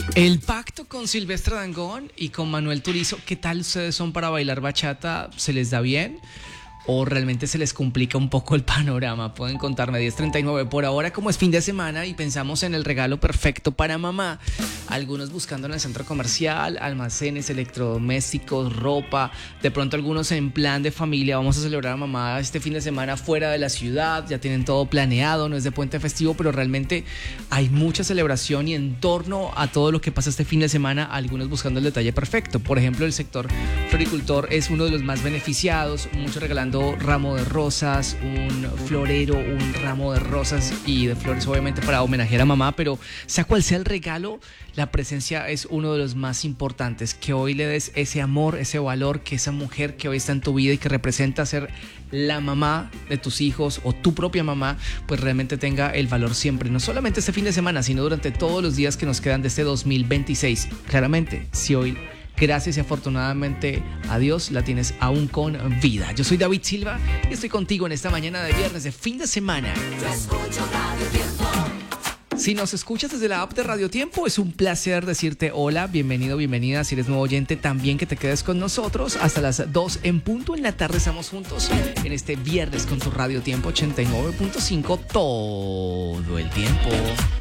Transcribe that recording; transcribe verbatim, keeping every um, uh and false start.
El pacto con Silvestre Dangond y con Manuel Turizo, ¿qué tal ustedes son para bailar bachata? ¿Se les da bien? ¿O realmente se les complica un poco el panorama? Pueden contarme. Diez treinta y nueve. Por ahora, como es fin de semana y pensamos en el regalo perfecto para mamá, algunos buscando en el centro comercial, almacenes, electrodomésticos, ropa, de pronto algunos en plan de familia, vamos a celebrar a mamá este fin de semana fuera de la ciudad, ya tienen todo planeado, no es de puente festivo, pero realmente hay mucha celebración y en torno a todo lo que pasa este fin de semana, algunos buscando el detalle perfecto. Por ejemplo, el sector floricultor es uno de los más beneficiados, muchos regalando ramo de rosas, un florero, un ramo de rosas y de flores, obviamente para homenajear a mamá, pero sea cual sea el regalo, la presencia es uno de los más importantes, que hoy le des ese amor, ese valor, que esa mujer que hoy está en tu vida y que representa ser la mamá de tus hijos o tu propia mamá, pues realmente tenga el valor siempre, no solamente este fin de semana, sino durante todos los días que nos quedan de este dos mil veintiséis. Claramente, si hoy, gracias y afortunadamente a Dios, la tienes aún con vida. Yo soy David Silva y estoy contigo en esta mañana de viernes de fin de semana. Yo escucho Radio Tiempo. Si nos escuchas desde la app de Radio Tiempo, es un placer decirte hola, bienvenido, bienvenida. Si eres nuevo oyente, también que te quedes con nosotros hasta las dos en punto en la tarde. Estamos juntos en este viernes con tu Radio Tiempo ochenta y nueve punto cinco todo el tiempo.